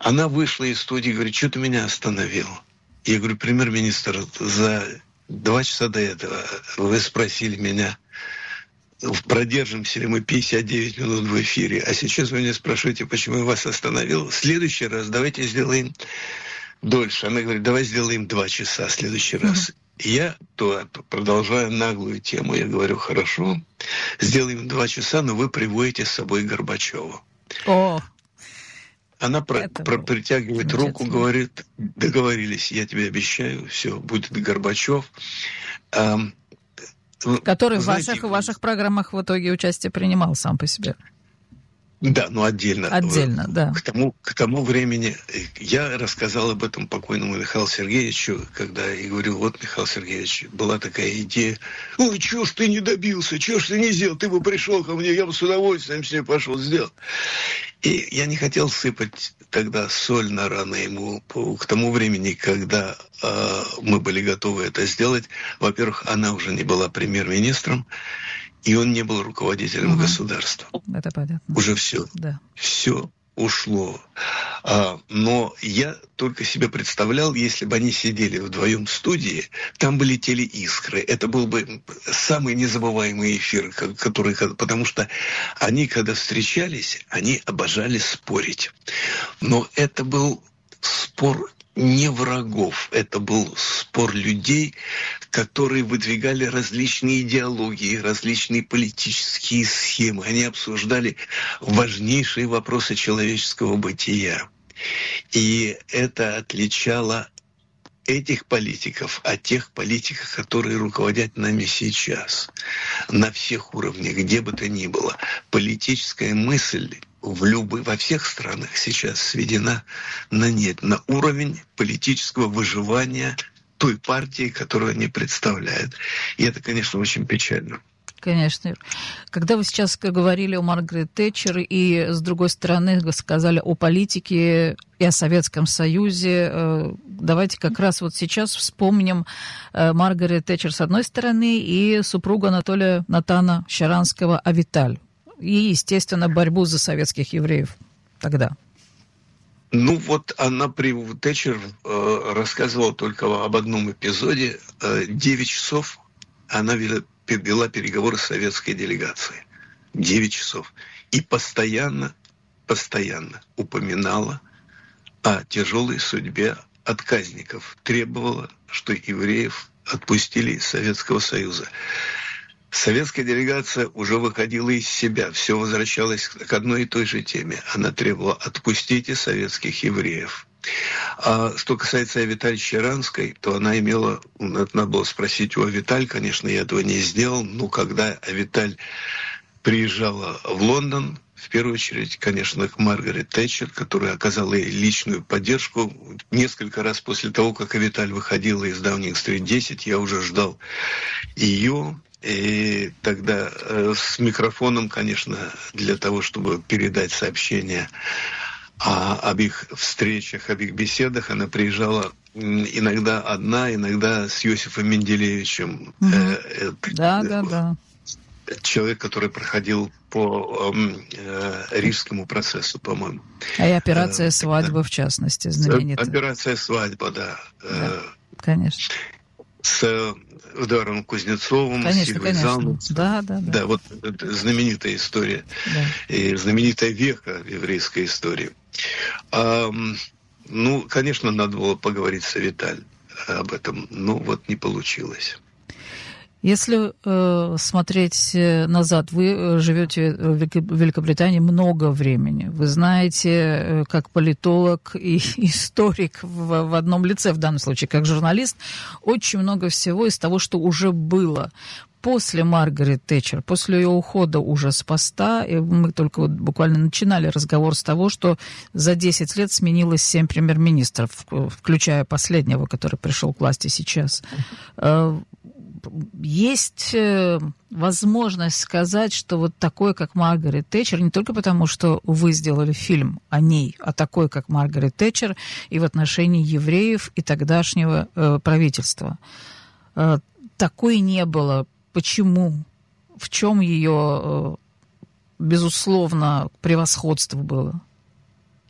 Она вышла из студии и говорит: что ты меня остановил? Я говорю: премьер-министр, за 2 часа до этого вы спросили меня, продержимся ли мы 59 минут в эфире, а сейчас вы меня спрашиваете, почему я вас остановил. В следующий раз давайте сделаем дольше. Она говорит: давай сделаем 2 часа в следующий раз. Я продолжаю наглую тему. Я говорю: хорошо, сделаем 2 часа, но вы приводите с собой Горбачева. Она притягивает руку, говорит: договорились, я тебе обещаю, все, будет Горбачев. Который в ваших программах в итоге участие принимал сам по себе. Да, но отдельно. Отдельно, да. К тому времени я рассказал об этом покойному Михаилу Сергеевичу, когда я говорю: вот, Михаил Сергеевич, была такая идея. Ой, чего ж ты не добился, чего ж ты не сделал? Ты бы пришел ко мне, я бы с удовольствием с ней пошел сделал. И я не хотел сыпать тогда соль на раны ему. К тому времени, когда мы были готовы это сделать, во-первых, она уже не была премьер-министром, и он не был руководителем государства. Это понятно. Уже все. Да. Все ушло. Но я только себе представлял, если бы они сидели вдвоем в студии, там бы летели искры. Это был бы самый незабываемый эфир, потому что они, когда встречались, они обожали спорить. Но это был спор не врагов, это был спор людей, которые выдвигали различные идеологии, различные политические схемы. Они обсуждали важнейшие вопросы человеческого бытия. И это отличало этих политиков от тех политиков, которые руководят нами сейчас. На всех уровнях, где бы то ни было. Политическая мысль во всех странах сейчас сведена на нет, на уровень политического выживания той партии, которую они представляют. И это, конечно, очень печально. Конечно. Когда вы сейчас говорили о Маргарет Тэтчер и, с другой стороны, вы сказали о политике и о Советском Союзе, давайте как раз вот сейчас вспомним Маргарет Тэтчер с одной стороны и супругу Анатолия Натана Щаранского Авиталь. И, естественно, борьбу за советских евреев тогда. Ну вот она Тэтчер рассказывала только об одном эпизоде. 9 часов она вела переговоры с советской делегацией. 9 часов. И постоянно упоминала о тяжелой судьбе отказников. Требовала, что евреев отпустили из Советского Союза. Советская делегация уже выходила из себя, все возвращалось к одной и той же теме. Она требовала: отпустите советских евреев. А что касается Авиталь Щаранской, то она имела, это надо было спросить у Авиталь, конечно, я этого не сделал, но когда Авиталь приезжала в Лондон, в первую очередь, конечно, к Маргарет Тэтчер, которая оказала ей личную поддержку. Несколько раз после того, как Авиталь выходила из Даунинг-стрит 10, я уже ждал ее. И тогда с микрофоном, конечно, для того, чтобы передать сообщение об их встречах, об их беседах, она приезжала иногда одна, иногда с Иосифом Менделеевичем. Да. Человек, который проходил по Рижскому процессу, по-моему. А и операция «Свадьба», в частности, знаменитая. Операция «Свадьба», да. Конечно. С Эдуардом Кузнецовым, конечно, Сильвой Залман. Да, вот это знаменитая история. Да. И знаменитая веха в еврейской истории. Конечно, надо было поговорить с Авиталь об этом, но вот не получилось. Если смотреть назад, вы живете в Великобритании много времени. Вы знаете, как политолог и историк в одном лице, в данном случае, как журналист, очень много всего из того, что уже было. После Маргарет Тэтчер, после ее ухода уже с поста, и мы только вот буквально начинали разговор с того, что за 10 лет сменилось 7 премьер-министров, включая последнего, который пришел к власти сейчас. Есть возможность сказать, что вот такой, как Маргарет Тэтчер, не только потому, что вы сделали фильм о ней, а такой, как Маргарет Тэтчер, и в отношении евреев и тогдашнего правительства. Такой не было. Почему? В чем ее, безусловно, превосходство было?